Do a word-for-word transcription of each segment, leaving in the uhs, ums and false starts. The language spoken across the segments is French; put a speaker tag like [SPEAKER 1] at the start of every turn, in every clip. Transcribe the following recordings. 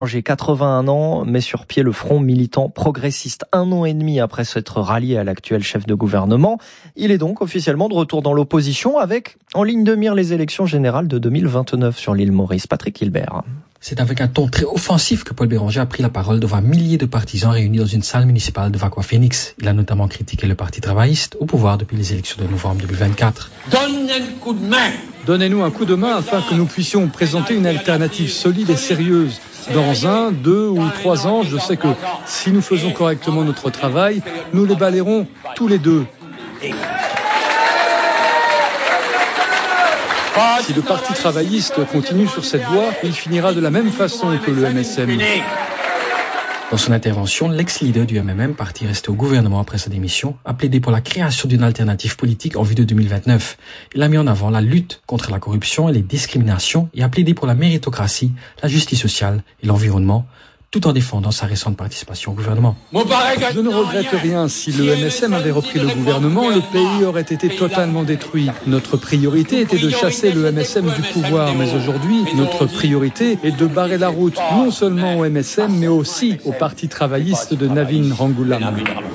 [SPEAKER 1] J'ai quatre-vingt-un ans, met sur pied le Front militant progressiste un an et demi après s'être rallié à l'actuel chef de gouvernement. Il est donc officiellement de retour dans l'opposition avec en ligne de mire les élections générales de deux mille vingt-neuf sur l'île Maurice. Patrick Hilbert.
[SPEAKER 2] C'est avec un ton très offensif que Paul Béranger a pris la parole devant un millier de partisans réunis dans une salle municipale de Vacoas-Phoenix. Il a notamment critiqué le Parti travailliste au pouvoir depuis les élections de novembre deux mille vingt-quatre.
[SPEAKER 3] Donne un coup de main.
[SPEAKER 4] Donnez-nous un coup de main afin que nous puissions présenter une alternative solide et sérieuse. Dans un, deux ou trois ans, je sais que si nous faisons correctement notre travail, nous les balayerons tous les deux. Si le Parti travailliste continue sur cette voie, il finira de la même façon que le M S M.
[SPEAKER 2] Dans son intervention, l'ex-leader du M M M, parti resté au gouvernement après sa démission, a plaidé pour la création d'une alternative politique en vue de deux mille vingt-neuf. Il a mis en avant la lutte contre la corruption et les discriminations et a plaidé pour la méritocratie, la justice sociale et l'environnement, tout en défendant sa récente participation au gouvernement.
[SPEAKER 4] Je ne regrette rien. Si le M S M avait repris le gouvernement, le pays aurait été totalement détruit. Notre priorité était de chasser le M S M du pouvoir, mais aujourd'hui, notre priorité est de barrer la route non seulement au M S M, mais aussi au Parti travailliste de Navin Rangoolam.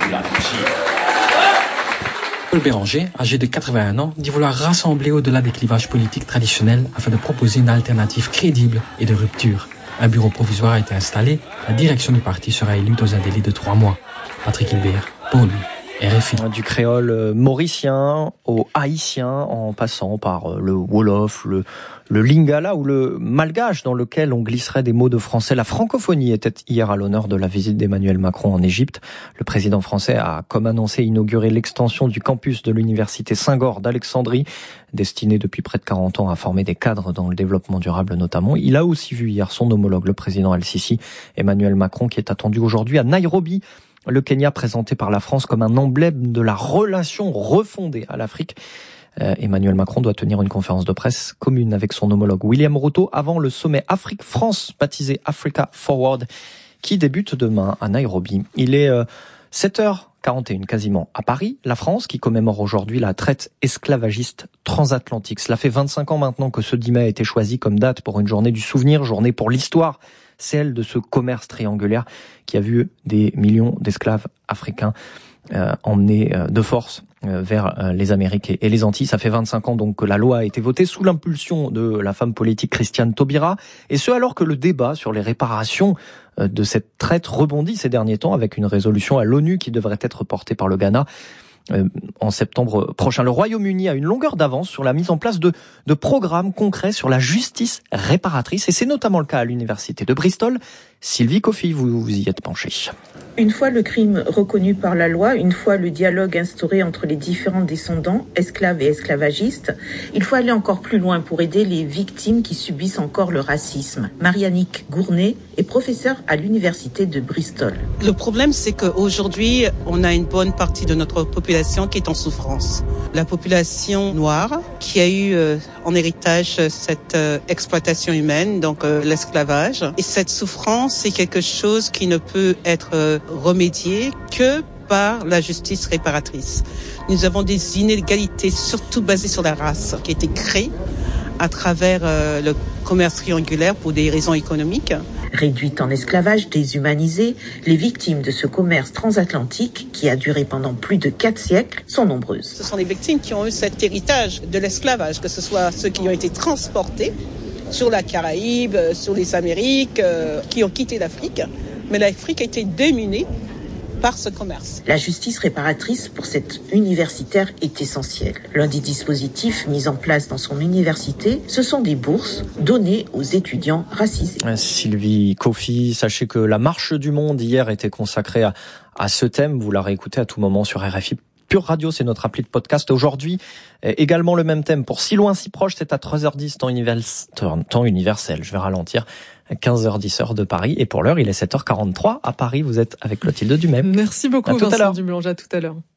[SPEAKER 2] Paul Béranger, âgé de quatre-vingt-un ans, dit vouloir rassembler au-delà des clivages politiques traditionnels afin de proposer une alternative crédible et de rupture. Un bureau provisoire a été installé. La direction du parti sera élue dans un délai de trois mois. Patrick Hilbert, pour lui, R F I.
[SPEAKER 1] Du créole mauricien au haïtien, en passant par le wolof, le, le lingala ou le malgache, dans lequel on glisserait des mots de français. La francophonie était hier à l'honneur de la visite d'Emmanuel Macron en Égypte. Le président français a, comme annoncé, inauguré l'extension du campus de l'université Saint-Gor d'Alexandrie, destiné depuis près de quarante ans à former des cadres dans le développement durable notamment. Il a aussi vu hier son homologue, le président El-Sisi, Emmanuel Macron, qui est attendu aujourd'hui à Nairobi. Le Kenya présenté par la France comme un emblème de la relation refondée à l'Afrique. Euh, Emmanuel Macron doit tenir une conférence de presse commune avec son homologue William Ruto avant le sommet Afrique-France, baptisé Africa Forward, qui débute demain à Nairobi. Il est euh, sept heures quarante et une quasiment à Paris. La France qui commémore aujourd'hui la traite esclavagiste transatlantique. Cela fait vingt-cinq ans maintenant que ce dix mai a été choisi comme date pour une journée du souvenir, journée pour l'histoire, celle de ce commerce triangulaire qui a vu des millions d'esclaves africains euh, emmenés euh, de force euh, vers euh, les Amériques et, et les Antilles. Ça fait vingt-cinq ans donc que la loi a été votée sous l'impulsion de la femme politique Christiane Taubira, et ce alors que le débat sur les réparations euh, de cette traite rebondit ces derniers temps avec une résolution à l'ONU qui devrait être portée par le Ghana Euh, en septembre prochain. Le Royaume-Uni a une longueur d'avance sur la mise en place de, de programmes concrets sur la justice réparatrice, et c'est notamment le cas à l'université de Bristol. Sylvie Coffey, vous vous y êtes penchée.
[SPEAKER 5] Une fois le crime reconnu par la loi, une fois le dialogue instauré entre les différents descendants, esclaves et esclavagistes, il faut aller encore plus loin pour aider les victimes qui subissent encore le racisme. Marianique Gournay est professeure à l'université de Bristol.
[SPEAKER 6] Le problème, c'est qu'aujourd'hui, on a une bonne partie de notre population qui est en souffrance. La population noire qui a eu euh, en héritage cette euh, exploitation humaine, donc euh, l'esclavage. Et cette souffrance, c'est quelque chose qui ne peut être euh, remédié que par la justice réparatrice. Nous avons des inégalités, surtout basées sur la race, qui a été créée à travers euh, le commerce triangulaire pour des raisons économiques.
[SPEAKER 5] Réduites en esclavage, déshumanisées, les victimes de ce commerce transatlantique, qui a duré pendant plus de quatre siècles, sont nombreuses.
[SPEAKER 6] Ce sont les victimes qui ont eu cet héritage de l'esclavage, que ce soit ceux qui ont été transportés sur la Caraïbe, sur les Amériques, euh, qui ont quitté l'Afrique. Mais l'Afrique a été démunie par ce commerce.
[SPEAKER 5] La justice réparatrice pour cette universitaire est essentielle. L'un des dispositifs mis en place dans son université, ce sont des bourses données aux étudiants racisés.
[SPEAKER 1] Sylvie Coffey, sachez que la marche du monde hier était consacrée à, à ce thème. Vous la réécoutez à tout moment sur R F I. Pure Radio, c'est notre appli de podcast. Aujourd'hui, également le même thème. Pour Si loin, si proche, c'est à trois heures dix, temps, univers... temps universel. Je vais ralentir. quinze heures dix heures de Paris. Et pour l'heure, il est sept heures quarante-trois. À Paris, vous êtes avec Clotilde Dumais.
[SPEAKER 7] Merci beaucoup,
[SPEAKER 1] à tout
[SPEAKER 7] Vincent
[SPEAKER 1] à l'heure.
[SPEAKER 7] Dumélange. À tout à l'heure.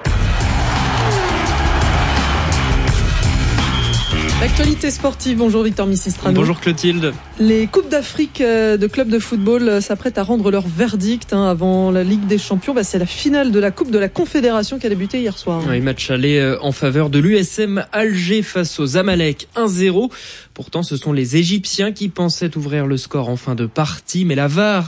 [SPEAKER 7] L'actualité sportive, bonjour Victor Missistrano.
[SPEAKER 8] Bonjour Clotilde.
[SPEAKER 7] Les Coupes d'Afrique de clubs de football s'apprêtent à rendre leur verdict hein, avant la Ligue des Champions. Bah, c'est la finale de la Coupe de la Confédération qui a débuté hier soir.
[SPEAKER 8] Oui, match aller en faveur de l'U S M Alger face aux Zamalek un zéro. Pourtant, ce sont les Égyptiens qui pensaient ouvrir le score en fin de partie, mais la V A R